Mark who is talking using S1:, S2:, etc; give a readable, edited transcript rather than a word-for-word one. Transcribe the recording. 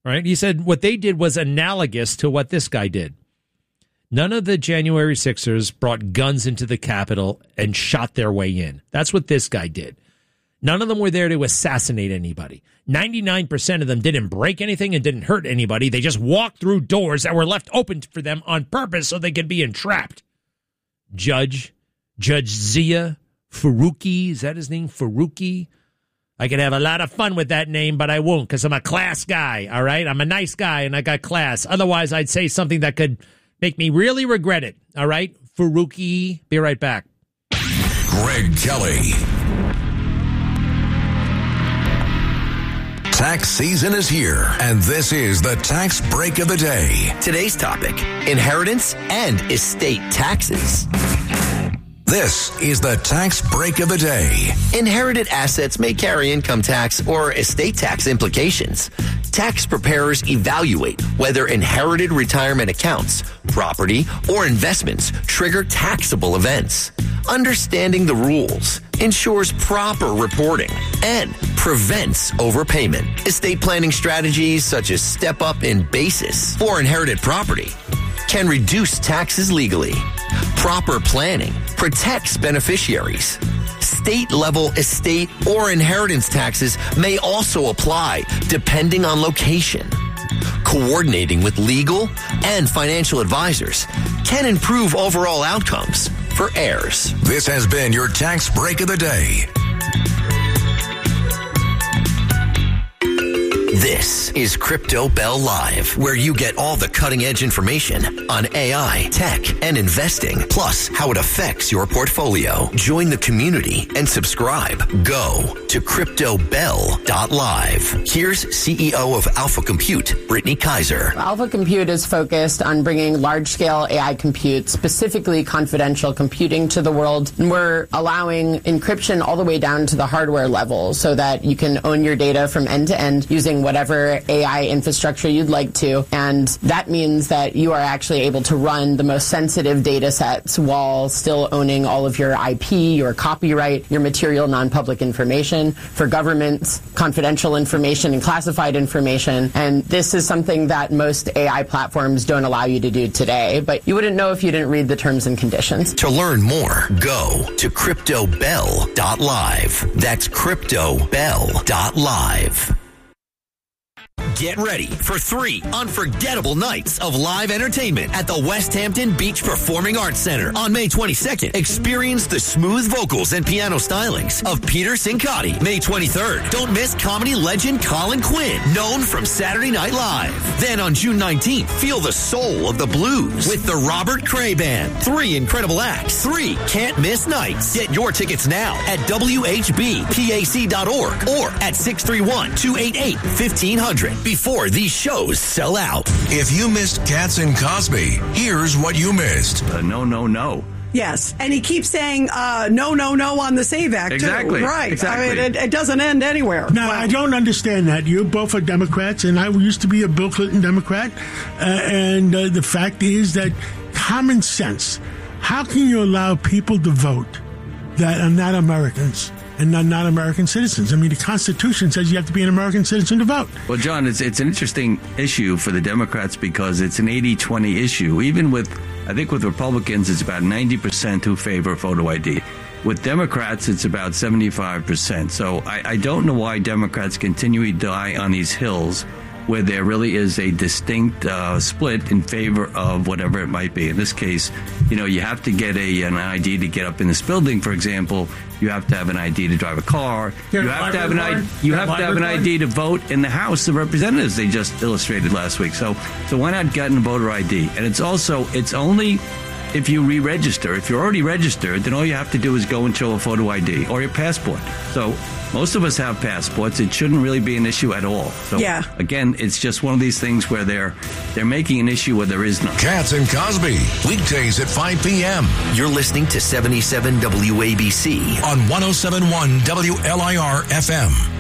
S1: right? He said what they did was analogous to what this guy did. None of the January 6ers brought guns into the Capitol and shot their way in. That's what this guy did. None of them were there to assassinate anybody. 99% of them didn't break anything and didn't hurt anybody. They just walked through doors that were left open for them on purpose so they could be entrapped. Judge Zia Faruqi, is that his name? Faruqi? I could have a lot of fun with that name, but I won't because I'm a class guy, all right? I'm a nice guy and I got class. Otherwise, I'd say something that could make me really regret it, all right? Faruqi, be right back.
S2: Greg Kelly. Tax season is here, and this is the Tax Break of the Day.
S3: Today's topic, inheritance and estate taxes.
S2: This is the Tax Break of the Day.
S3: Inherited assets may carry income tax or estate tax implications. Tax preparers evaluate whether inherited retirement accounts, property, or investments trigger taxable events. Understanding the rules ensures proper reporting and prevents overpayment. Estate planning strategies such as step up in basis for inherited property can reduce taxes legally. Proper planning protects beneficiaries. State-level estate or inheritance taxes may also apply depending on location. Coordinating with legal and financial advisors can improve overall outcomes for heirs.
S2: This has been your Tax Break of the Day.
S3: This is Crypto Bell Live, where you get all the cutting-edge information on AI, tech, and investing, plus how it affects your portfolio. Join the community and subscribe. Go to CryptoBell.live. Here's CEO of Alpha Compute, Brittany Kaiser.
S4: Alpha Compute is focused on bringing large-scale AI compute, specifically confidential computing, to the world. And we're allowing encryption all the way down to the hardware level so that you can own your data from end to end using whatever AI infrastructure you'd like to. And that means that you are actually able to run the most sensitive data sets while still owning all of your IP, your copyright, your material non-public information, for governments, confidential information and classified information. And this is something that most AI platforms don't allow you to do today. But you wouldn't know if you didn't read the terms and conditions.
S3: To learn more, go to CryptoBell.live. That's CryptoBell.live. Get ready for 3 unforgettable nights of live entertainment at the West Hampton Beach Performing Arts Center on May 22nd. Experience the smooth vocals and piano stylings of Peter Cincotti. May 23rd, don't miss comedy legend Colin Quinn, known from Saturday Night Live. Then on June 19th, feel the soul of the blues with the Robert Cray Band. 3 incredible acts, 3 can't miss nights. Get your tickets now at WHBPAC.org or at 631-288-1500. Before these shows sell out.
S2: If you missed Katz and Cosby, here's what you missed.
S5: No.
S6: Yes, and he keeps saying no on the SAVE Act,
S5: exactly.
S6: too. Right.
S5: Exactly.
S6: I mean, it doesn't end anywhere.
S7: Now, I don't understand that. You both are Democrats, and I used to be a Bill Clinton Democrat. And the fact is that common sense, how can you allow people to vote that are not Americans and not American citizens? I mean, the Constitution says you have to be an American citizen to vote.
S5: Well, John, it's an interesting issue for the Democrats because it's an 80-20 issue. Even I think with Republicans, it's about 90% who favor photo ID. With Democrats, it's about 75%. So I don't know why Democrats continually die on these hills where there really is a distinct split in favor of whatever it might be. In this case, you have to get an ID to get up in this building, for example. You have to have an ID to drive a car. You have to have an ID to vote in the House of Representatives. They just illustrated last week. So why not get a voter ID? And it's only if you re-register. If you're already registered, then all you have to do is go and show a photo ID or your passport. So most of us have passports. It shouldn't really be an issue at all. So again, it's just one of these things where they're making an issue where there is none.
S2: Katz and Cosby, weekdays at 5 p.m.
S3: You're listening to 77 WABC
S2: on 107.1 WLIR FM.